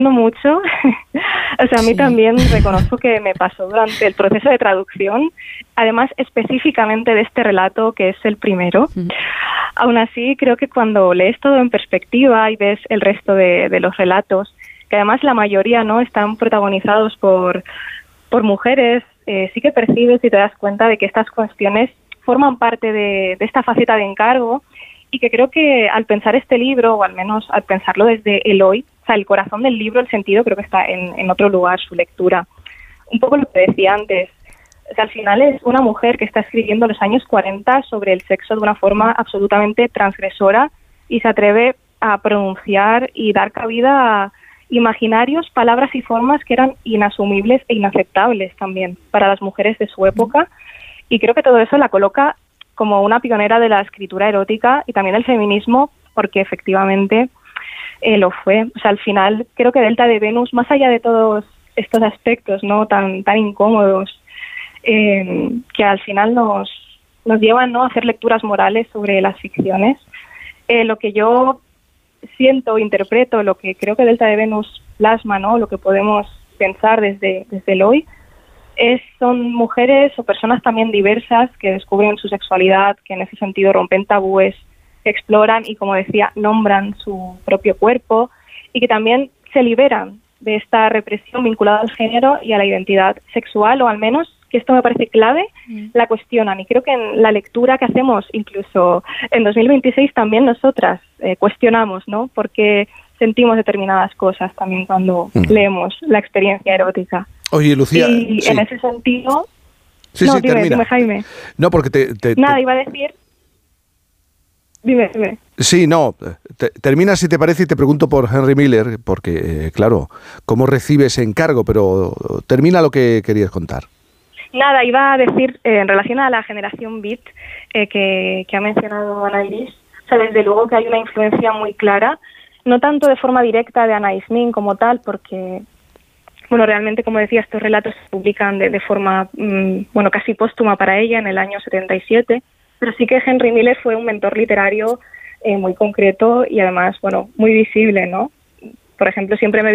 No mucho. O sea, a mí también reconozco que me pasó durante el proceso de traducción, además específicamente de este relato que es el primero. Aún así, creo que cuando lees todo en perspectiva y ves el resto de los relatos, que además la mayoría no están protagonizados por mujeres, sí que percibes y te das cuenta de que estas cuestiones forman parte de esta faceta de encargo, y que creo que al pensar este libro, o al menos al pensarlo desde Eloy, o sea, el corazón del libro, el sentido, creo que está en otro lugar, su lectura. Un poco lo que decía antes, o sea, al final es una mujer que está escribiendo en los años 40 sobre el sexo de una forma absolutamente transgresora y se atreve a pronunciar y dar cabida a imaginarios, palabras y formas que eran inasumibles e inaceptables también para las mujeres de su época, y creo que todo eso la coloca como una pionera de la escritura erótica y también el feminismo, porque efectivamente lo fue. O sea, al final creo que Delta de Venus, más allá de todos estos aspectos no tan incómodos, que al final nos llevan, ¿no?, a hacer lecturas morales sobre las ficciones, lo que yo siento, interpreto, lo que creo que Delta de Venus plasma, ¿no?, lo que podemos pensar desde el hoy, son mujeres o personas también diversas que descubren su sexualidad, que en ese sentido rompen tabúes, que exploran y, como decía, nombran su propio cuerpo, y que también se liberan de esta represión vinculada al género y a la identidad sexual, o al menos, que esto me parece clave, la cuestionan. Y creo que en la lectura que hacemos, incluso en 2026, también nosotras cuestionamos, ¿no?, porque sentimos determinadas cosas también cuando leemos la experiencia erótica. Oye, Lucía... Y en ese sentido... Sí, no, sí, dime, termina. Dime, Jaime. No, porque Nada, iba a decir... Dime. Sí, no, termina si te parece y te pregunto por Henry Miller, porque, claro, ¿cómo recibe ese encargo? Pero termina lo que querías contar. Nada, iba a decir, en relación a la generación Beat, que ha mencionado Ana Iris, o sea, desde luego que hay una influencia muy clara, no tanto de forma directa de Anais Nin como tal, porque... Bueno, realmente, como decía, estos relatos se publican de forma, casi póstuma para ella en el año 77, pero sí que Henry Miller fue un mentor literario muy concreto y además, muy visible, ¿no? Por ejemplo, siempre me